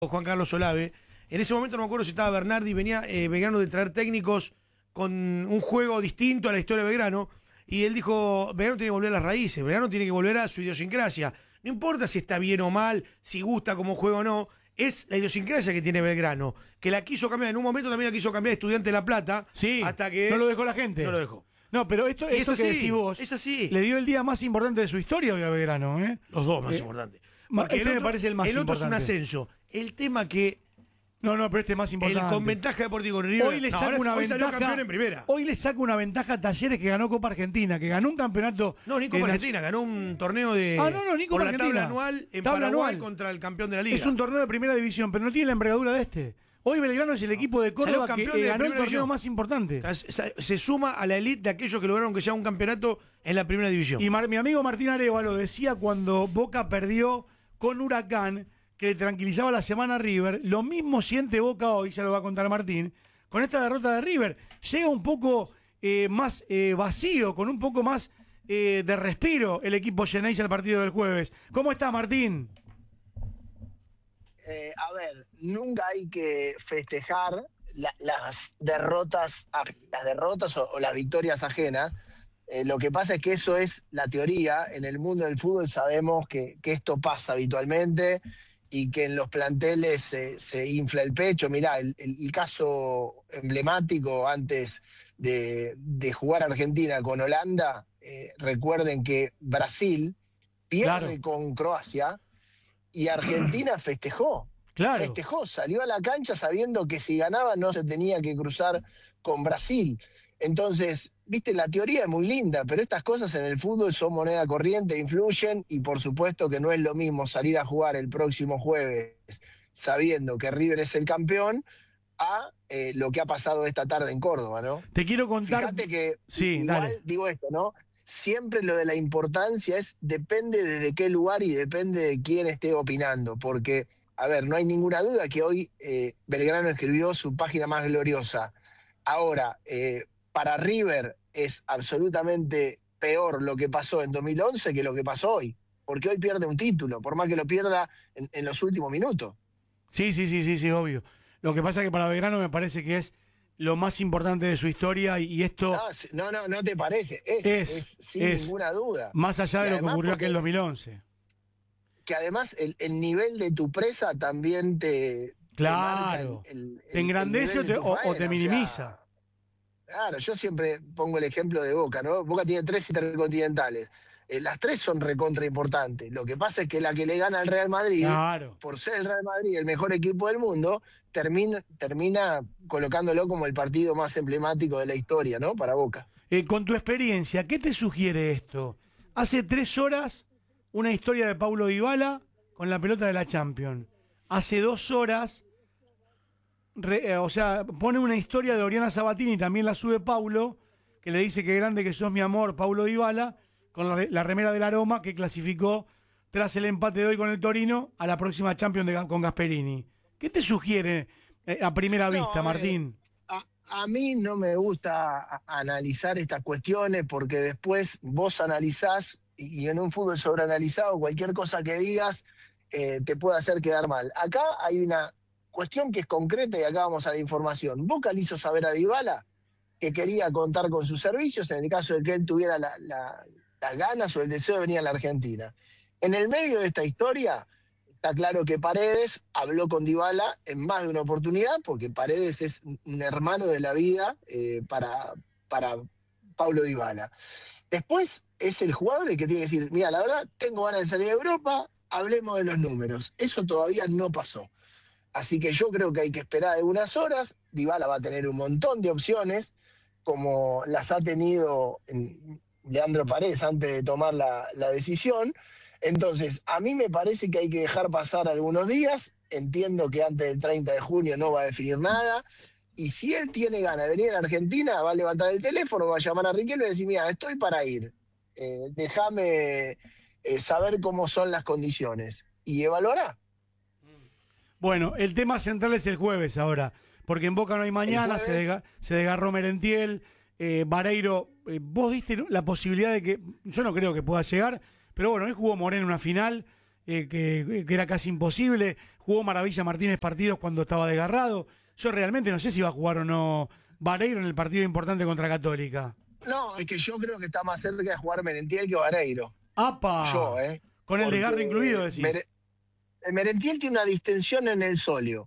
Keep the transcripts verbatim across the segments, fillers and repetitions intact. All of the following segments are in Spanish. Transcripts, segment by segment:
Juan Carlos Solave. En ese momento no me acuerdo si estaba Bernardi, venía eh, Belgrano de traer técnicos con un juego distinto a la historia de Belgrano, y él dijo, Belgrano tiene que volver a las raíces, Belgrano tiene que volver a su idiosincrasia. No importa si está bien o mal, si gusta como juega o no, es la idiosincrasia que tiene Belgrano, que la quiso cambiar, en un momento también la quiso cambiar Estudiante de La Plata, sí, hasta que... no lo dejó la gente. No lo dejó. No, pero esto, Y esto es que así, decís vos, es así. le dio el día más importante de su historia hoy a Belgrano, ¿eh? Los dos más Eh, importantes. ma- Porque este el me otro, parece el más el otro es un importante. ascenso. El tema que... No, no, pero este es más importante. El con ventaja deportivo con River. Hoy le no, saca ahora una hoy salió ventaja. campeón en primera. Hoy le saca una ventaja a Talleres, que ganó Copa Argentina, que ganó un campeonato. No, ni Copa eh, Argentina, ganó un torneo de. Ah, no, no, ni Copa por la Argentina. tabla anual en Tabla Paraguay anual. contra el campeón de la liga. Es un torneo de primera división, pero no tiene la envergadura de este. Hoy Belgrano es el equipo de Córdoba que campeón eh, de ganó el primera torneo división. más importante. Se, se suma a la elite de aquellos que lograron que sea un campeonato en la primera división. Y Mar- mi amigo Martín Arevalo decía cuando Boca perdió con Huracán, que le tranquilizaba la semana a River. Lo mismo siente Boca hoy, ya lo va a contar Martín, con esta derrota de River. Llega un poco eh, más eh, vacío, con un poco más eh, de respiro el equipo Geneise al partido del jueves. ¿Cómo está, Martín? Eh, a ver, nunca hay que festejar la- las derrotas, aj- las derrotas o, o las victorias ajenas. Eh, lo que pasa es que eso es la teoría. En el mundo del fútbol sabemos que, que esto pasa habitualmente y que en los planteles se, se infla el pecho. Mirá, el, el- el caso emblemático antes de, de jugar Argentina con Holanda, eh, recuerden que Brasil pierde Claro. con Croacia y Argentina festejó. Claro. Festejó, salió a la cancha sabiendo que si ganaba no se tenía que cruzar con Brasil. Entonces, viste, la teoría es muy linda, pero estas cosas en el fútbol son moneda corriente, influyen, y por supuesto que no es lo mismo salir a jugar el próximo jueves sabiendo que River es el campeón a eh, lo que ha pasado esta tarde en Córdoba, ¿no? Te quiero contar. Fíjate que Sí, igual, dale. digo esto, ¿no? Siempre lo de la importancia es, depende desde qué lugar y depende de quién esté opinando, porque, a ver, no hay ninguna duda que hoy eh, Belgrano escribió su página más gloriosa. Ahora, eh, para River es absolutamente peor lo que pasó en dos mil once que lo que pasó hoy, porque hoy pierde un título, por más que lo pierda en, en los últimos minutos. Sí, sí, sí, sí, sí, obvio. Lo que pasa es que para Belgrano me parece que es lo más importante de su historia, y, y esto, No, si- no, no, no te parece, es, Es, es sin es. ninguna duda. más allá Y de lo que además ocurrió porque- aquel dos mil once. Que además el, el nivel de tu presa también te... Claro. te marca el- el- ¿Te engrandece el nivel o te- de tu o- o te faena, sea, minimiza? claro, yo siempre pongo el ejemplo de Boca, ¿no? Boca tiene tres intercontinentales. Eh, las tres son recontra importantes. Lo que pasa es que la que le gana al Real Madrid, Claro. por ser el Real Madrid el mejor equipo del mundo, termina, termina colocándolo como el partido más emblemático de la historia, ¿no? Para Boca. Eh, con tu experiencia, ¿qué te sugiere esto? Hace tres horas, una historia de Paulo Dybala con la pelota de la Champions. Hace dos horas, re- eh, o sea, pone una historia de Oriana Sabatini, también la sube Paulo, que le dice que grande que sos mi amor, Paulo Dybala, con la, re- la remera del Aroma, que clasificó tras el empate de hoy con el Torino a la próxima Champions de Ga- con Gasperini. ¿Qué te sugiere eh, a primera No, vista, a ver, Martín? A, a mí no me gusta a- analizar estas cuestiones porque después vos analizás y, y en un fútbol sobreanalizado cualquier cosa que digas eh, te puede hacer quedar mal. Acá hay una cuestión que es concreta y acá vamos a la información. Boca le hizo saber a Dybala que quería contar con sus servicios en el caso de que él tuviera la- la- las ganas o el deseo de venir a la Argentina. En el medio de esta historia está claro que Paredes habló con Dybala en más de una oportunidad, porque Paredes es un hermano de la vida eh, para, para Paulo Dybala. Después es el jugador el que tiene que decir, mira, la verdad, tengo ganas de salir de Europa, hablemos de los números. Eso todavía no pasó. Así que yo creo que hay que esperar algunas horas. Dybala va a tener un montón de opciones, como las ha tenido en Leandro Paredes antes de tomar la, la decisión. Entonces, a mí me parece que hay que dejar pasar algunos días. Entiendo que antes del treinta de junio no va a definir nada. Y si él tiene ganas de venir a la Argentina, va a levantar el teléfono, va a llamar a Riquelme y decir, mira, estoy para ir. Eh, déjame eh, saber cómo son las condiciones. Y evaluará. Bueno, el tema central es el jueves ahora, porque en Boca no hay mañana, jueves. se, desga- se desgarró Merentiel, eh, Vareiro, eh, vos diste la posibilidad de que, yo no creo que pueda llegar, pero bueno, hoy jugó Moreno una final, eh, que, que era casi imposible. Jugó Maravilla Martínez partidos cuando estaba desgarrado. Yo realmente no sé si va a jugar o no Vareiro en el partido importante contra Católica. No, es que yo creo que está más cerca de jugar Merentiel que Vareiro. ¡Apa! Yo, ¿eh? Con el Porque desgarre incluido, decís. Mere- Merentiel tiene una distensión en el sóleo.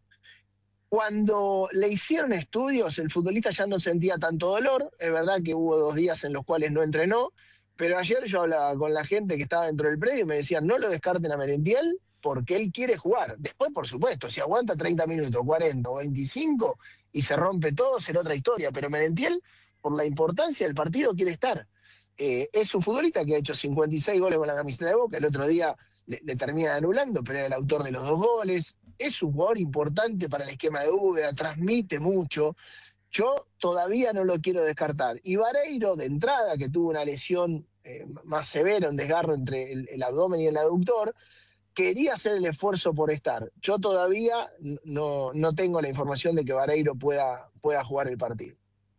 Cuando le hicieron estudios, el futbolista ya no sentía tanto dolor. Es verdad que hubo dos días en los cuales no entrenó, pero ayer yo hablaba con la gente que estaba dentro del predio y me decían, no lo descarten a Merentiel porque él quiere jugar. Después, por supuesto, si aguanta treinta minutos, cuarenta o veinticinco y se rompe todo, será otra historia. Pero Merentiel, por la importancia del partido, quiere estar. Eh, es un futbolista que ha hecho cincuenta y seis goles con la camiseta de Boca. El otro día le, le termina anulando, pero era el autor de los dos goles. Es un jugador importante para el esquema de Úbeda, transmite mucho. Yo todavía no lo quiero descartar. Y Vareiro, de entrada, que tuvo una lesión eh, más severa, un desgarro entre el, el abdomen y el aductor, quería hacer el esfuerzo por estar. Yo todavía no, no tengo la información de que Vareiro pueda, pueda jugar el partido.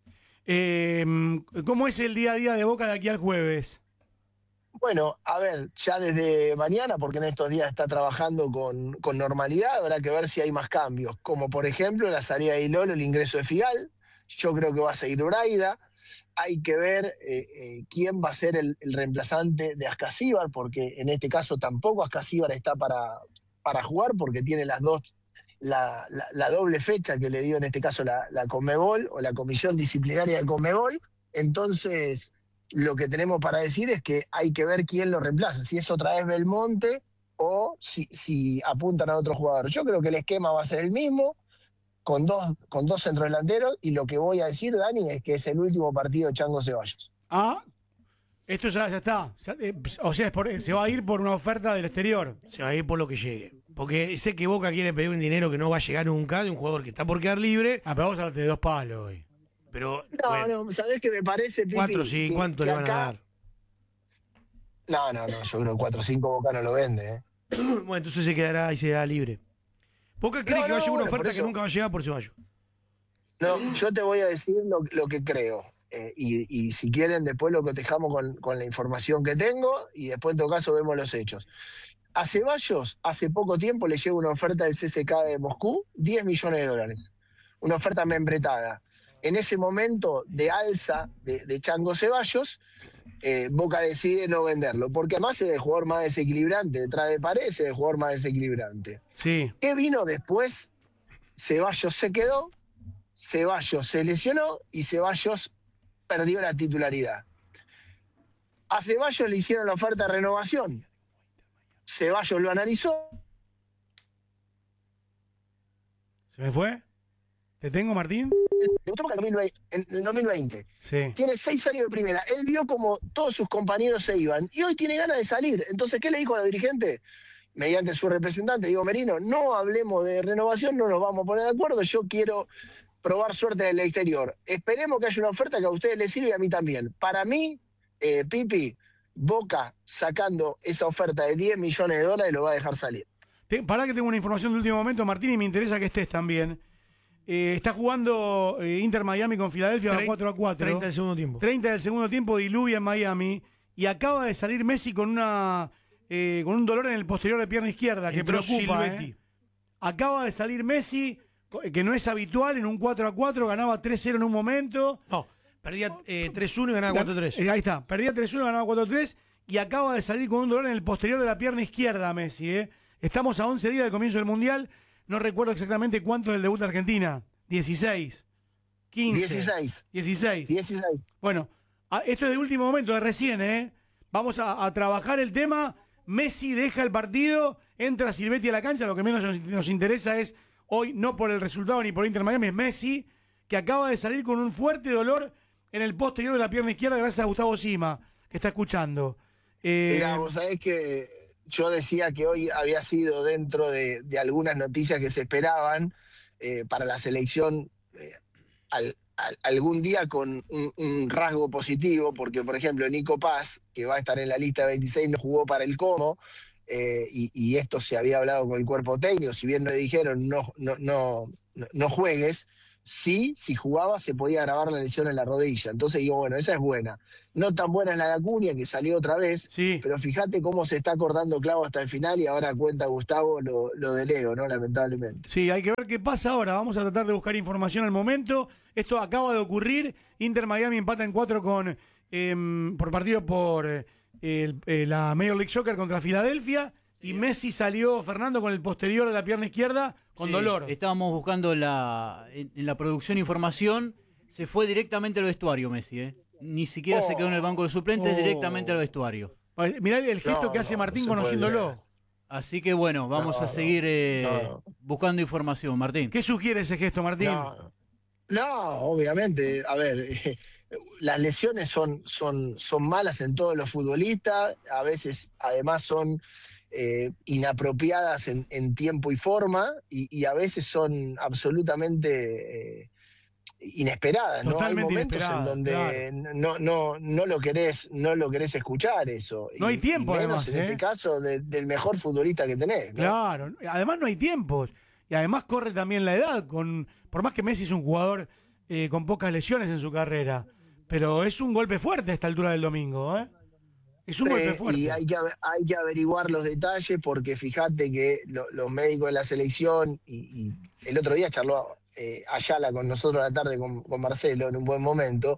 Eh, ¿Cómo es el día a día de Boca de aquí al jueves? Bueno, a ver, ya desde mañana, porque en estos días está trabajando con, con normalidad, habrá que ver si hay más cambios, como por ejemplo la salida de Ilolo, el ingreso de Figal. Yo creo que va a seguir Braida. Hay que ver eh, eh, quién va a ser el, el reemplazante de Ascasíbar, porque en este caso tampoco Ascasíbar está para, para jugar, porque tiene las dos, la, la, la doble fecha que le dio en este caso la, la Conmebol o la Comisión Disciplinaria de Conmebol. Entonces, lo que tenemos para decir es que hay que ver quién lo reemplaza, si es otra vez Belmonte o si, si apuntan a otro jugador. Yo creo que el esquema va a ser el mismo, con dos, con dos centrodelanteros, y lo que voy a decir, Dani, es que es el último partido de Chango Ceballos. Ah, esto ya, ya está. Ya, eh, o sea, es por, se va a ir por una oferta del exterior. Se va a ir por lo que llegue. Porque sé que Boca quiere pedir un dinero que no va a llegar nunca de un jugador que está por quedar libre. Ah, pero vos hablaste de dos palos hoy. Pero, No, bueno, no, ¿sabés qué me parece, Pipi? cuatro sí, Que- ¿cuánto que le van acá- a dar? No, no, no, yo creo que cuatro o cinco Boca no lo vende, ¿eh? Bueno, entonces se quedará y se dará libre. Boca cree No, que va a no, llegar una bueno, por oferta que eso. nunca va a llegar por Ceballos. No, yo te voy a decir lo, lo que creo. Eh, y, y si quieren, después lo cotejamos con, con la información que tengo y después, en todo caso, vemos los hechos. A Ceballos, hace poco tiempo le llega una oferta del C S K de Moscú, diez millones de dólares. Una oferta membretada. En ese momento de alza de, de Chango Ceballos, eh, Boca decide no venderlo, porque además era el jugador más desequilibrante. Detrás de Paredes era el jugador más desequilibrante. Sí. ¿Qué vino después? Ceballos se quedó, Ceballos se lesionó y Ceballos perdió la titularidad. A Ceballos le hicieron la oferta de renovación. Ceballos lo analizó. ¿Se me fue? ¿Te tengo, Martín? Debutó Boca en dos mil veinte, en el dos mil veinte. Sí. Tiene seis años de primera. Él vio como todos sus compañeros se iban y hoy tiene ganas de salir. Entonces, ¿qué le dijo a la dirigente? Mediante su representante, Diego Merino, no hablemos de renovación, no nos vamos a poner de acuerdo. Yo quiero probar suerte en el exterior. Esperemos que haya una oferta que a ustedes les sirva y a mí también. Para mí, eh, Pipi, Boca sacando esa oferta de diez millones de dólares lo va a dejar salir. Te, pará que tengo una información de último momento, Martín, y me interesa que estés también. Eh, está jugando eh, Inter Miami con Filadelfia Trein- cuatro a cuatro. treinta del segundo tiempo. treinta del segundo tiempo, diluvia en Miami. Y acaba de salir Messi con una eh, con un dolor en el posterior de pierna izquierda que Entró preocupa. Silvetti. eh. Acaba de salir Messi, co- que no es habitual, en un cuatro a cuatro, ganaba tres cero en un momento. No, perdía eh, tres uno y ganaba cuatro tres. Eh, ahí está, perdía tres uno, ganaba cuatro tres y acaba de salir con un dolor en el posterior de la pierna izquierda Messi. ¿eh? Estamos a once días del comienzo del Mundial, no recuerdo exactamente cuánto es el debut de Argentina, dieciséis, quince, dieciséis. dieciséis. dieciséis. Bueno, a- esto es de último momento, de recién, ¿eh? Vamos a, a trabajar el tema. Messi deja el partido, entra Silvetti a la cancha, lo que menos nos, nos interesa es hoy, no por el resultado ni por Inter Miami, es Messi, que acaba de salir con un fuerte dolor en el posterior de la pierna izquierda gracias a Gustavo Sima, que está escuchando. Eh, Mira, vos sabés que yo decía que hoy había sido dentro de, de algunas noticias que se esperaban eh, para la selección eh, al, al- algún día con un, un rasgo positivo, porque por ejemplo Nico Paz, que va a estar en la lista de veintiséis, no jugó para el Como, eh, y, y esto se había hablado con el cuerpo técnico, si bien le dijeron no, no, no, no, no juegues, sí, si jugaba se podía agravar la lesión en la rodilla. Entonces digo, bueno, esa es buena. No tan buena es la de Acuña, que salió otra vez, Sí. pero fíjate cómo se está acordando Clavo hasta el final y ahora cuenta Gustavo lo, lo de Leo, ¿no? Lamentablemente. Sí, hay que ver qué pasa ahora. Vamos a tratar de buscar información al momento. Esto acaba de ocurrir. Inter Miami empata en cuatro con eh, por partido por eh, el, eh, la Major League Soccer contra Filadelfia. Y Messi salió, Fernando, con el posterior de la pierna izquierda con Sí, dolor. Estábamos buscando la, en, en la producción información. Se fue directamente al vestuario Messi, ¿eh? Ni siquiera Oh. se quedó en el banco de suplentes, Oh. directamente al vestuario. Mirá el gesto No, que hace no, Martín no se puede conociéndolo. Así que bueno, vamos No, a no, seguir eh, no. buscando información, Martín. ¿Qué sugiere ese gesto, Martín? No, no, obviamente, a ver, eh, las lesiones son, son, son malas en todos los futbolistas, a veces además son eh, inapropiadas en, en tiempo y forma, y, y a veces son absolutamente eh, inesperadas, ¿no? Hay Totalmente momentos inesperadas, en donde no, no, no lo querés, no lo querés escuchar eso. No hay Y- tiempo, y menos además, en ¿eh? este caso de- del mejor futbolista que tenés, ¿no? Claro, además no hay tiempos. Y además corre también la edad, con por más que Messi es un jugador eh, con pocas lesiones en su carrera. Pero es un golpe fuerte a esta altura del domingo, ¿eh? Es un Sí, golpe fuerte. y hay que, ave- hay que averiguar los detalles porque fíjate que lo- los médicos de la selección, y, y el otro día charló eh, Ayala con nosotros a la tarde con, con Marcelo en un buen momento,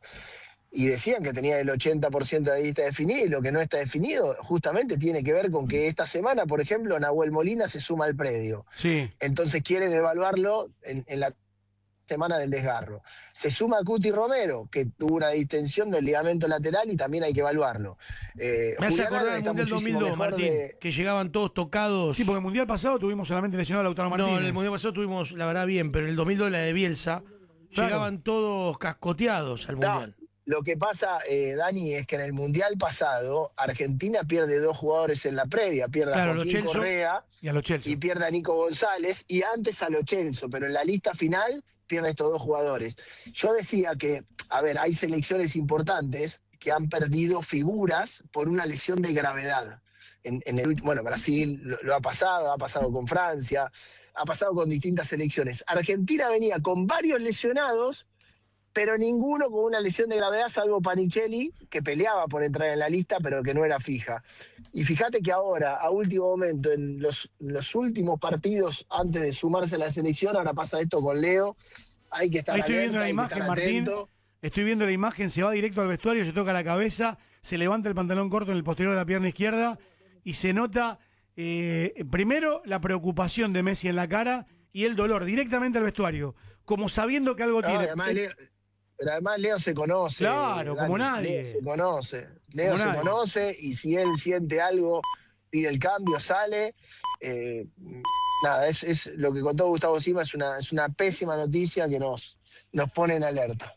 y decían que tenía el ochenta por ciento de la lista definida, y lo que no está definido justamente tiene que ver con que esta semana, por ejemplo, Nahuel Molina se suma al predio. Sí. Entonces quieren evaluarlo en, en la semana del desgarro. Se suma Cuti Romero, que tuvo una distensión del ligamento lateral y también hay que evaluarlo. Eh, Me hace Julián acordar Álvarez del está Mundial muchísimo dos mil dos, mejor Martín, de- que llegaban todos tocados. Sí, porque el Mundial pasado tuvimos solamente lesionado a Lautaro Martínez. No, en el Mundial pasado tuvimos, la verdad, bien, pero en el dos mil dos, la de Bielsa, Claro. llegaban todos cascoteados al No, Mundial. lo que pasa, eh, Dani, es que en el Mundial pasado Argentina pierde dos jugadores en la previa, pierde Claro, a Lo Joaquín Celso Correa Y a los Chelsea. y pierde a Nico González y antes a Lo Celso, pero en la lista final pierde a estos dos jugadores. Yo decía que, a ver, hay selecciones importantes que han perdido figuras por una lesión de gravedad. En, en el, bueno, Brasil lo, lo ha pasado, ha pasado con Francia, ha pasado con distintas selecciones. Argentina venía con varios lesionados, pero ninguno con una lesión de gravedad, salvo Panichelli, que peleaba por entrar en la lista, pero que no era fija. Y fíjate que ahora, a último momento, en los, los últimos partidos antes de sumarse a la selección, ahora pasa esto con Leo, hay que estar Ahí estoy alerta, viendo la hay que imagen, estar Martín. atento. Estoy viendo la imagen, se va directo al vestuario, se toca la cabeza, se levanta el pantalón corto en el posterior de la pierna izquierda y se nota eh, primero la preocupación de Messi en la cara y el dolor directamente al vestuario, como sabiendo que algo No, tiene. además, Leo, pero además Leo se conoce. Claro, Dani, como nadie. Leo se conoce. Leo Como se nadie. conoce y si él siente algo, pide el cambio, sale. Eh, nada, es, es lo que contó Gustavo Sima, es una, es una pésima noticia que nos, nos pone en alerta.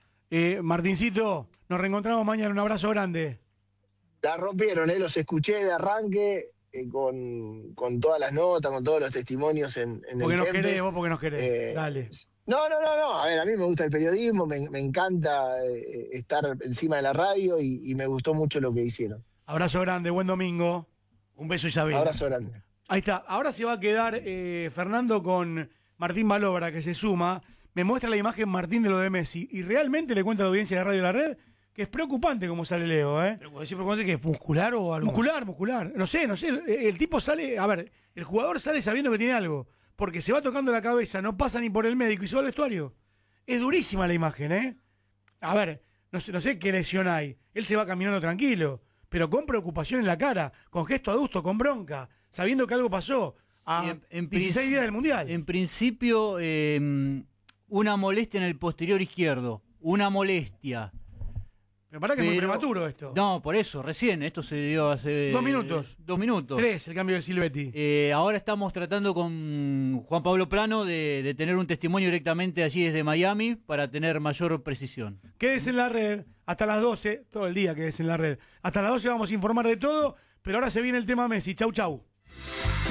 Eh, Martincito, nos reencontramos mañana, un abrazo grande. La rompieron, ¿eh? Los escuché de arranque eh, con, con todas las notas, con todos los testimonios en, en Porque el nos Kempes. querés, vos porque nos querés. Eh, Dale. No, no, no, no. A ver, a mí me gusta el periodismo, me, me encanta eh, estar encima de la radio y, y me gustó mucho lo que hicieron. Abrazo grande, buen domingo. Un beso, Isabel. Abrazo grande. Ahí está. Ahora se va a quedar eh, Fernando con Martín Balobra, que se suma. Me muestra la imagen Martín de lo de Messi. Y realmente le cuenta a la audiencia de Radio La Red que es preocupante como sale Leo, ¿eh? Pero decir preocupante que es muscular o algo. Muscular, muscular. No sé, no sé. El, el tipo sale. A ver, el jugador sale sabiendo que tiene algo. Porque se va tocando la cabeza, no pasa ni por el médico y se va al vestuario. Es durísima la imagen, ¿eh? A ver, no sé, no sé qué lesión hay. Él se va caminando tranquilo, pero con preocupación en la cara, con gesto adusto, con bronca, sabiendo que algo pasó a Y en- en dieciséis princi- días del Mundial. En principio, eh, una molestia en el posterior izquierdo. Una molestia. Me parece que es muy Pero- prematuro esto. No, por eso, recién. Esto se dio hace... Dos minutos. Dos minutos. Tres, el cambio de Silvetti. Eh, ahora estamos tratando con Juan Pablo Plano de, de tener un testimonio directamente allí desde Miami para tener mayor precisión. Quédese en la red hasta las doce, todo el día quédese en la red. Hasta las doce vamos a informar de todo, pero ahora se viene el tema Messi. Chau, chau.